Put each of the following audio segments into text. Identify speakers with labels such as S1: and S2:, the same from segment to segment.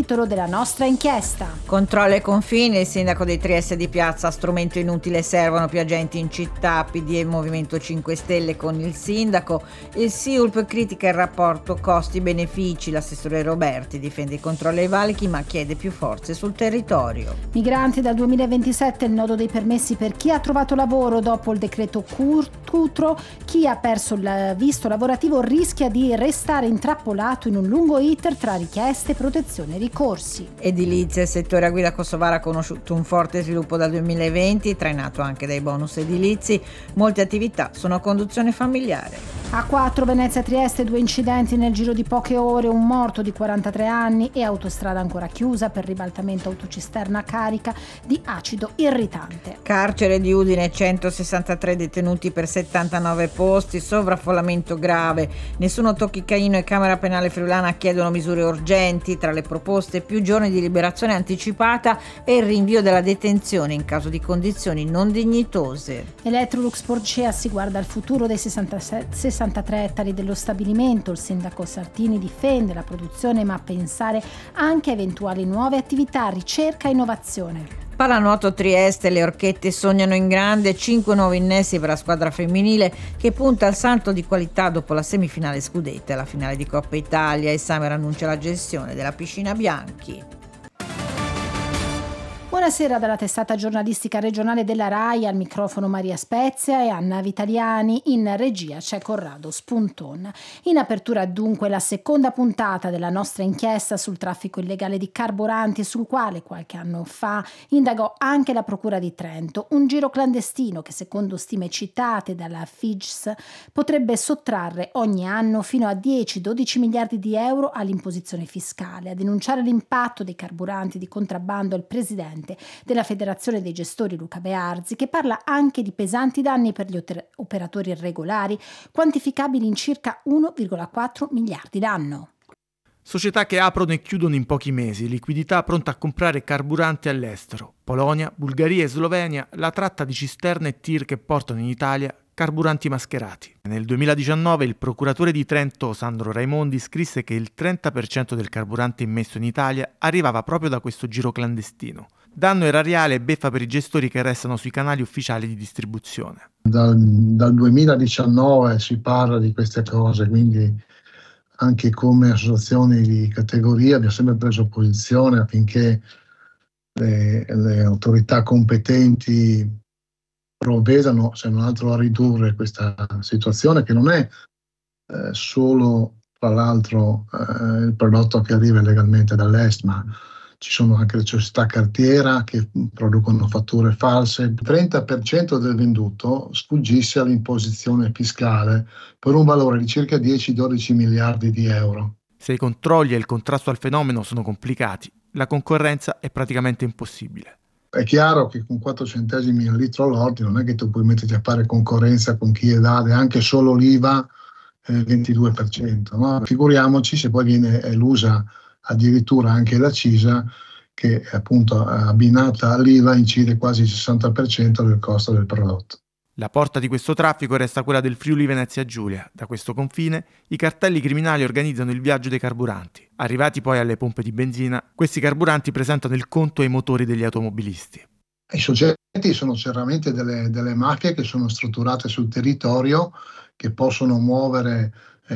S1: titolo della nostra inchiesta.
S2: Controlla i confini, il sindaco di Trieste di Piazza, strumento inutile, servono più agenti in città, PD e Movimento 5 Stelle con il sindaco, il SIULP critica il rapporto costi-benefici, l'assessore Roberti difende i controlli ai valichi ma chiede più forze sul territorio.
S1: Migranti dal 2027, il nodo dei permessi per chi ha trovato lavoro dopo il decreto Cutro, chi ha perso il visto lavorativo rischia di restare intrappolato in un lungo iter tra richieste, protezione e ricorsi.
S2: Edilizia, il settore a guida kosovara ha conosciuto un forte sviluppo dal 2020, trainato anche dai bonus edilizi. Molte attività sono a conduzione familiare.
S1: A4 Venezia-Trieste, 2 incidenti nel giro di poche ore, un morto di 43 anni e autostrada ancora chiusa per ribaltamento autocisterna carica di acido irritante.
S2: Carcere di Udine, 163 detenuti per 79 posti, sovraffollamento grave. Nessuno tocchi Caino e Camera Penale Friulana chiedono misure urgenti, tra le proposte più giorni di liberazione anticipata e il rinvio della detenzione in caso di condizioni non dignitose.
S1: Electrolux Porcea si guarda al futuro dei 63 ettari dello stabilimento. Il sindaco Sartini difende la produzione ma pensare anche a eventuali nuove attività, ricerca e innovazione.
S2: Pallanuoto Trieste, le Orchette sognano in grande, 5 nuovi innesti per la squadra femminile che punta al salto di qualità dopo la semifinale scudetto e la finale di Coppa Italia. Il Summer annuncia la gestione della piscina Bianchi.
S1: Buonasera dalla testata giornalistica regionale della RAI, al microfono Maria Spezia e Anna Vitaliani, in regia c'è Corrado Spunton. In apertura dunque la seconda puntata della nostra inchiesta sul traffico illegale di carburanti, sul quale qualche anno fa indagò anche la Procura di Trento, un giro clandestino che secondo stime citate dalla FIGS potrebbe sottrarre ogni anno fino a 10-12 miliardi di euro all'imposizione fiscale. A denunciare l'impatto dei carburanti di contrabbando il presidente della Federazione dei Gestori Luca Bearzi, che parla anche di pesanti danni per gli operatori irregolari, quantificabili in circa 1,4 miliardi l'anno.
S3: Società che aprono e chiudono in pochi mesi, liquidità pronta a comprare carburanti all'estero. Polonia, Bulgaria e Slovenia, la tratta di cisterne e tir che portano in Italia carburanti mascherati. Nel 2019 il procuratore di Trento, Sandro Raimondi, scrisse che il 30% del carburante immesso in Italia arrivava proprio da questo giro clandestino. Danno erariale e beffa per i gestori che restano sui canali ufficiali di distribuzione.
S4: Dal 2019 si parla di queste cose, quindi anche come associazioni di categoria abbiamo sempre preso posizione affinché le autorità competenti provvedano, se non altro, a ridurre questa situazione che non è solo, tra l'altro, il prodotto che arriva illegalmente dall'est, ma ci sono anche le società cartiera che producono fatture false. Il 30% del venduto sfuggisse all'imposizione fiscale per un valore di circa 10-12 miliardi di euro.
S3: Se i controlli e il contrasto al fenomeno sono complicati, la concorrenza è praticamente impossibile.
S4: È chiaro che con 4 centesimi al litro lordi non è che tu puoi metterti a fare concorrenza con chi evade anche solo l'IVA il 22%, no? Figuriamoci se poi viene elusa addirittura anche la CISA, che appunto abbinata all'IVA incide quasi il 60% del costo del prodotto.
S3: La porta di questo traffico resta quella del Friuli Venezia Giulia. Da questo confine i cartelli criminali organizzano il viaggio dei carburanti. Arrivati poi alle pompe di benzina, questi carburanti presentano il conto ai motori degli automobilisti.
S4: I soggetti sono chiaramente delle mafie che sono strutturate sul territorio, che possono muovere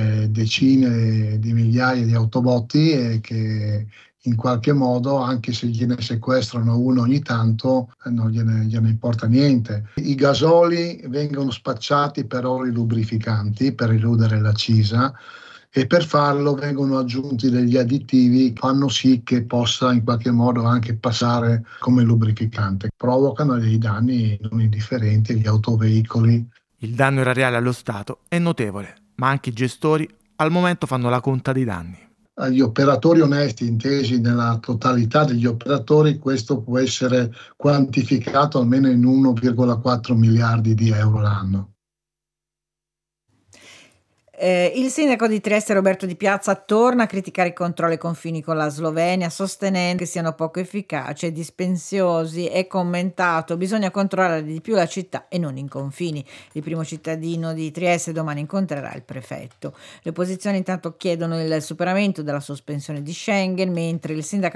S4: decine di migliaia di autobotti e che in qualche modo, anche se gliene sequestrano uno ogni tanto, non gliene importa niente. I gasoli vengono spacciati per oli lubrificanti per eludere la CISA e per farlo vengono aggiunti degli additivi che fanno sì che possa in qualche modo anche passare come lubrificante. Provocano dei danni non indifferenti agli autoveicoli.
S3: Il danno erariale allo Stato è notevole, ma anche i gestori al momento fanno la conta dei danni.
S4: Agli operatori onesti, intesi nella totalità degli operatori, questo può essere quantificato almeno in 1,4 miliardi di euro l'anno.
S2: Il sindaco di Trieste, Roberto Di Piazza, torna a criticare i controlli ai confini con la Slovenia, sostenendo che siano poco efficaci e dispendiosi, e commentato: bisogna controllare di più la città e non i confini. Il primo cittadino di Trieste domani incontrerà il prefetto. Le opposizioni intanto chiedono il superamento della sospensione di Schengen, mentre il sindaco